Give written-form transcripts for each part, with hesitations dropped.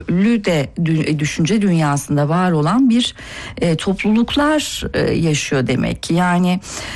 de düşünce dünyasında var olan bir topluluklar yaşıyor demek ki. Yani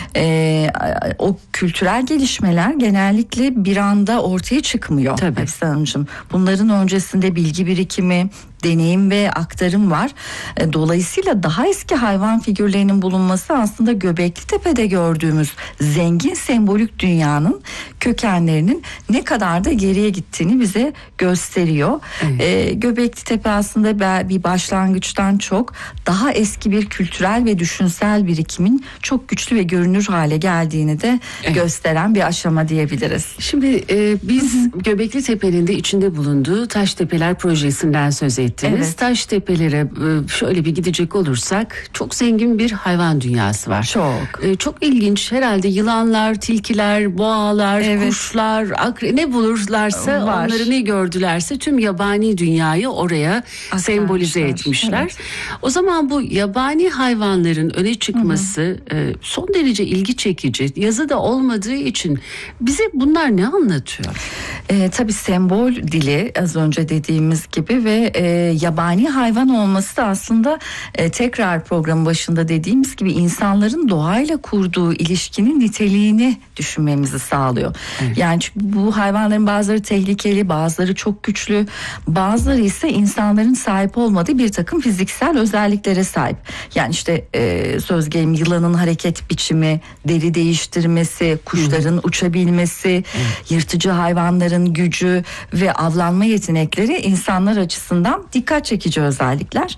o kültürel gelişmeler genellikle bir anda ortaya çıkmıyor. Tabii. Hafise Hanımcığım. Bunların öncesinde bilgi birikimi, deneyim ve aktarım var. Dolayısıyla daha eski hayvan figürlerinin bulunması aslında Göbeklitepe'de gördüğümüz zengin sembolik dünyanın kökenlerinin ne kadar da geriye gittiğini bize gösteriyor. Evet. Göbeklitepe aslında bir başlangıçtan çok daha eski bir kültürel ve düşünsel birikimin çok güçlü ve görünür hale geldiğini de gösteren bir aşama diyebiliriz. Şimdi biz Göbeklitepe'nin de içinde bulunduğu Taştepeler projesinden söz ettiniz. Evet. Taştepelere şöyle bir gidecek olursak çok zengin bir hayvan dünyası var. Çok ilginç, herhalde yılanlar, tilkiler, boğalar, kuşlar, ne bulurlarsa onları, ne gördülerse tüm yabani dünyayı oraya sembolize etmişler. Evet. O zaman bu yabani hayvanların öne çıkması son derece ilgi çekici. Yazıda olmadığı için bize bunlar ne anlatıyor? Tabii sembol dili, az önce dediğimiz gibi ve yabani hayvan olması da aslında tekrar programın başında dediğimiz gibi insanların doğayla kurduğu ilişkinin niteliğini düşünmemizi sağlıyor. Evet. Yani çünkü bu hayvanların bazıları tehlikeli, bazıları çok güçlü, bazıları ise insanların sahip olmadığı bir takım fiziksel özelliklere sahip. Yani işte söz gelimi yılanın hareket biçimi, deri değiştirmesi, kuşların uçabilmesi, yırtıcı hayvanların gücü ve avlanma yetenekleri insanlar açısından dikkat çekici özellikler.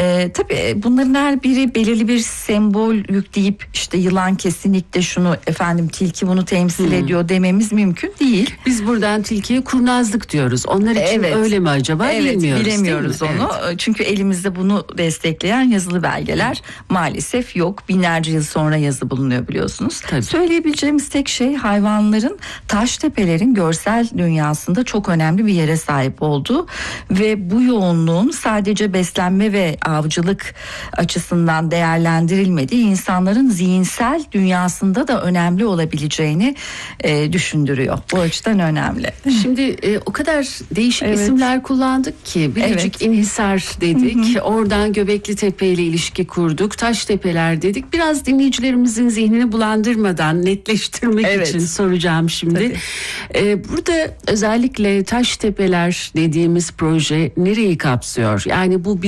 Tabii bunların her biri belirli bir sembol yükleyip işte yılan kesinlikle şunu, tilki bunu temsil ediyor dememiz mümkün değil. Biz buradan tilkiye kurnazlık diyoruz. Onlar için öyle mi acaba? Bilemiyoruz onu. Evet. Çünkü elimizde bunu destekleyen yazılı belgeler maalesef yok. Binlerce yıl sonra yazı bulunuyor biliyorsunuz. Tabii. Söyleyebileceğimiz tek şey hayvanların Taştepelerin görsel dünyasında çok önemli bir yere sahip olduğu ve bu yoğunluğun sadece beslenme ve avcılık açısından değerlendirilmediği, insanların zihinsel dünyasında da önemli olabileceğini düşündürüyor. Bu açıdan önemli. Şimdi o kadar değişik isimler kullandık ki Bilecik İnhisar dedik. Oradan Göbeklitepe ile ilişki kurduk. Taştepeler dedik. Biraz dinleyicilerimizin zihnini bulandırmadan netleştirmek için soracağım şimdi. Burada özellikle Taştepeler dediğimiz proje nereyi kapsıyor? Yani bu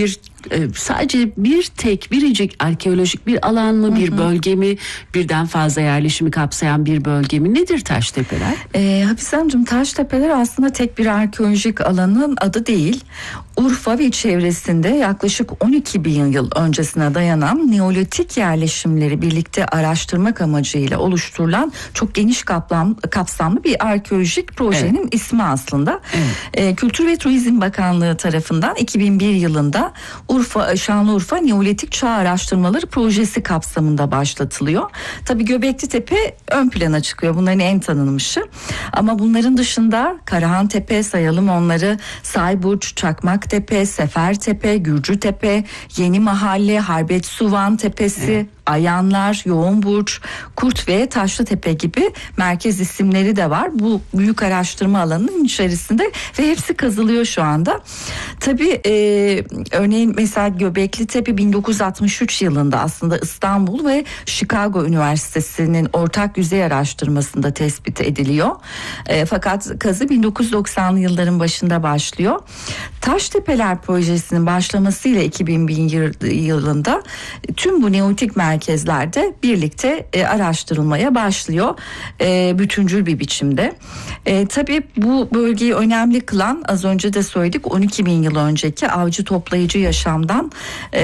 sadece biricik arkeolojik bir alan mı, bir bölge mi, birden fazla yerleşimi kapsayan bir bölge mi? Nedir Taştepeler? Hafise Hanımcığım, Taştepeler aslında tek bir arkeolojik alanın adı değil. Urfa ve çevresinde yaklaşık 12 bin yıl öncesine dayanan Neolitik yerleşimleri birlikte araştırmak amacıyla oluşturulan çok geniş kapsamlı bir arkeolojik projenin ismi aslında. Kültür ve Turizm Bakanlığı tarafından 2001 yılında Şanlıurfa Neolitik Çağ Araştırmaları Projesi kapsamında başlatılıyor. Tabii Göbeklitepe ön plana çıkıyor. Bunların en tanınmışı. Ama bunların dışında Karahantepe, sayalım onları, Sayburç, Çakmaktepe, Sefertepe, Gürcütepe, Yeni Mahalle, Harbetsuvan Tepesi, Ayanlar, Yoğunburç, Kurt ve Taşlıtepe gibi merkez isimleri de var. Bu büyük araştırma alanının içerisinde ve hepsi kazılıyor şu anda. Tabii örneğin mesela Göbeklitepe 1963 yılında aslında İstanbul ve Chicago Üniversitesi'nin ortak yüzey araştırmasında tespit ediliyor. Fakat kazı 1990'lı yılların başında başlıyor. Taştepeler projesinin başlamasıyla 2001 yılında tüm bu neolitik merkezlerde birlikte araştırılmaya başlıyor. Bütüncül bir biçimde. Tabii bu bölgeyi önemli kılan, az önce de söyledik, 12 bin yıl önceki avcı toplayıcı yaşamdan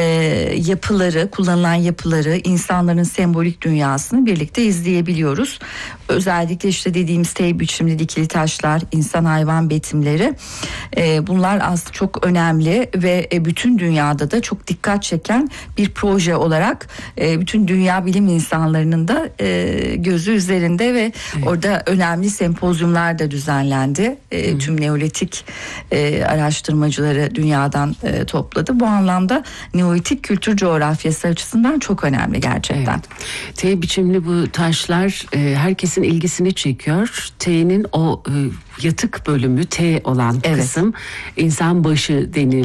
kullanılan yapıları, insanların sembolik dünyasını birlikte izleyebiliyoruz. Özellikle işte dediğimiz T biçimli dikili taşlar, insan hayvan betimleri, bunlar aslında çok önemli ve bütün dünyada da çok dikkat çeken bir proje olarak bütün dünya bilim insanlarının da gözü üzerinde ve orada önemli sempozyumlar da düzenlendi. Tüm Neolitik araştırmacıları dünyadan topladı. Bu anlamda Neolitik kültür coğrafyası açısından çok önemli gerçekten. T biçimli bu taşlar herkesin ilgisini çekiyor. T'nin o yatık bölümü, T olan kısım, insan başı denilir.